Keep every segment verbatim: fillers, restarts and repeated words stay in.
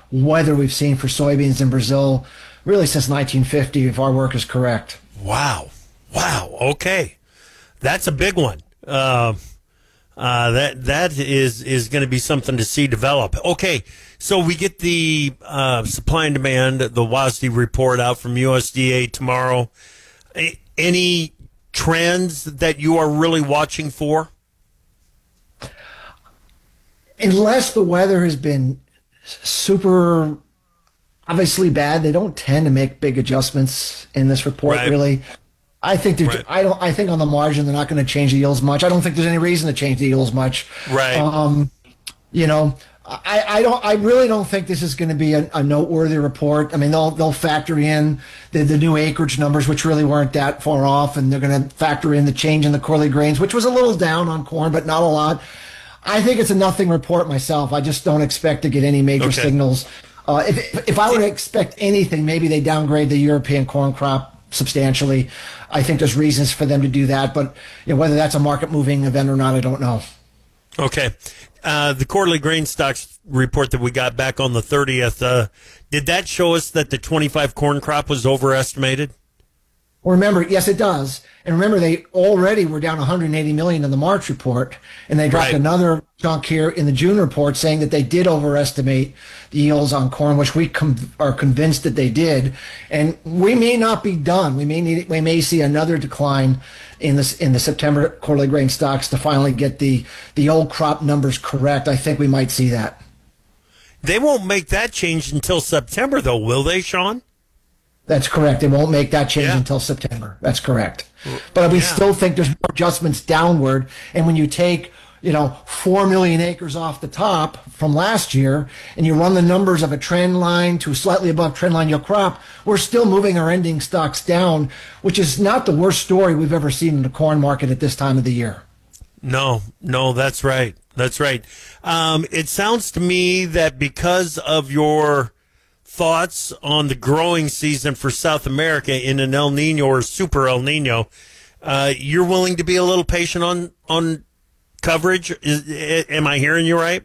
weather we've seen for soybeans in Brazil really since nineteen fifty, if our work is correct. Wow. Wow. Okay. That's a big one. Uh, uh, that that is, is going to be something to see develop. Okay. So we get the uh, supply and demand, the W A S D report out from U S D A tomorrow. A- any trends that you are really watching for? Unless the weather has been super obviously bad, they don't tend to make big adjustments in this report. Right. Really, I think they're, Right. I don't. I think on the margin they're not going to change the yields much. I don't think there's any reason to change the yields much. Right. Um, you know, I, I don't. I really don't think this is going to be a, a noteworthy report. I mean, they'll they'll factor in the, the new acreage numbers, which really weren't that far off, and they're going to factor in the change in the quarterly grains, which was a little down on corn, but not a lot. I think it's a nothing report myself. I just don't expect to get any major Okay. signals. Uh, if if I were to expect anything, maybe they downgrade the European corn crop substantially. I think there's reasons for them to do that, but you know, whether that's a market moving event or not, I don't know. Okay. Uh, the quarterly grain stocks report that we got back on the thirtieth, uh, did that show us that the twenty-five corn crop was overestimated? Well, remember, yes, it does. And remember, they already were down one hundred eighty million in the March report, and they dropped Right. another chunk here in the June report saying that they did overestimate the yields on corn, which we com- are convinced that they did. And we may not be done. We may need, we may see another decline in this in the September quarterly grain stocks to finally get the the old crop numbers correct. I think we might see that. They won't make that change until September, though, will they, Sean? That's correct. They won't make that change Yeah. until September. That's correct. But we Yeah. still think there's more adjustments downward. And when you take, you know, four million acres off the top from last year and you run the numbers of a trend line to slightly above trend line yield crop, we're still moving our ending stocks down, which is not the worst story we've ever seen in the corn market at this time of the year. No, no, that's right. That's right. Um, it sounds to me that because of your thoughts on the growing season for South America in an El Nino or super El Nino, uh, you're willing to be a little patient on on coverage. Is, am I hearing you right?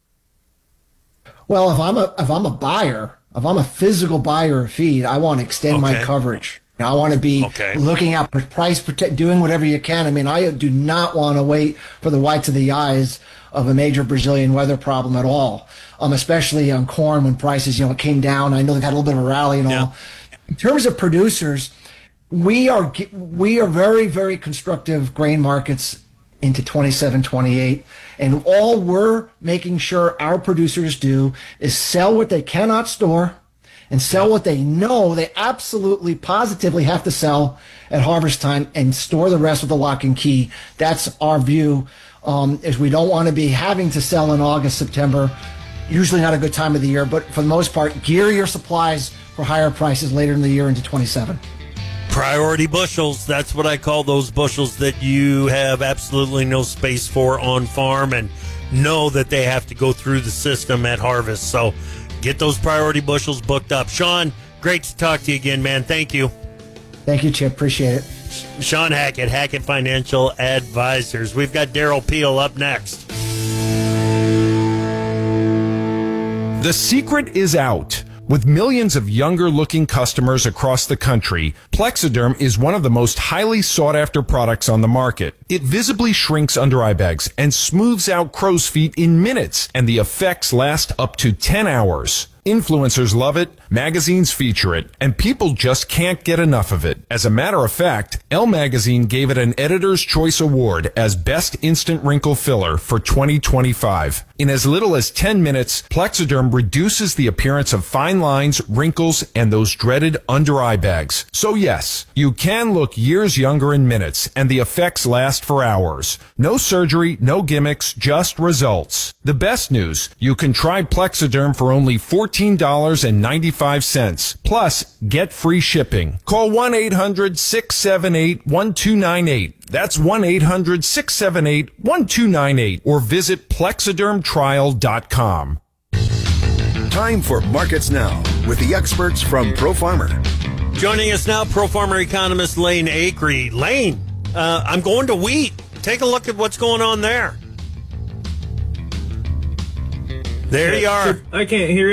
Well, if I'm a if I'm a buyer, if I'm a physical buyer of feed, I want to extend my Okay. coverage. I want to be Okay. looking at price protect, doing whatever you can. I mean, I do not want to wait for the whites of the eyes of a major Brazilian weather problem at all. Um, especially on corn when prices, you know, came down. I know they've had a little bit of a rally and Yeah. all. In terms of producers, we are we are very very constructive grain markets into twenty-seven, twenty-eight, and all we're making sure our producers do is sell what they cannot store and sell what they know they absolutely positively have to sell at harvest time and store the rest with a lock and key. That's our view. Um, is we don't want to be having to sell in August, September. Usually not a good time of the year, but for the most part, gear your supplies for higher prices later in the year into twenty-seven. Priority bushels. That's what I call those bushels that you have absolutely no space for on farm and know that they have to go through the system at harvest. So get those priority bushels booked up. Sean, great to talk to you again, man. Thank you. Thank you, Chip. Appreciate it. Sean Hackett, Hackett Financial Advisors. We've got Daryl Peel up next. The secret is out. With millions of younger-looking customers across the country, Plexiderm is one of the most highly sought-after products on the market. It visibly shrinks under-eye bags and smooths out crow's feet in minutes, and the effects last up to ten hours. Influencers love it, magazines feature it, and people just can't get enough of it. As a matter of fact, Elle Magazine gave it an Editor's Choice Award as Best Instant Wrinkle Filler for twenty twenty-five. In as little as ten minutes, Plexiderm reduces the appearance of fine lines, wrinkles, and those dreaded under-eye bags. So yes, you can look years younger in minutes, and the effects last for hours. No surgery, no gimmicks, just results. The best news, you can try Plexiderm for only fourteen dollars and ninety-five cents. Plus, get free shipping. Call one eight hundred six seven eight one two nine eight. That's one eight hundred six seven eight one two nine eight. Or visit plexiderm trial dot com. Time for Markets Now with the experts from Pro Farmer. Joining us now, Pro Farmer economist Lane Acree. Lane, uh, I'm going to wheat. Take a look at what's going on there. There you are. I can't hear